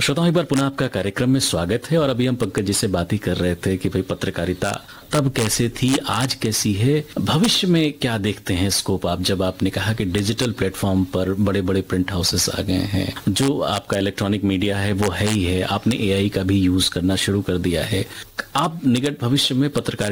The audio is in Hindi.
श्रोताओं, एक बार पुनः आपका कार्यक्रम में स्वागत है। और अभी हम पंकज जी से बात ही कर रहे थे कि भाई पत्रकारिता तब कैसे थी, आज कैसी है, भविष्य में क्या देखते हैं स्कोप आप। जब आपने कहा कि डिजिटल प्लेटफॉर्म पर बड़े बड़े प्रिंट हाउसेस आ गए हैं, जो आपका इलेक्ट्रॉनिक मीडिया है वो है ही है, आपने एआई का भी यूज करना शुरू कर दिया है। आप निकट भविष्य में पत्रकारिता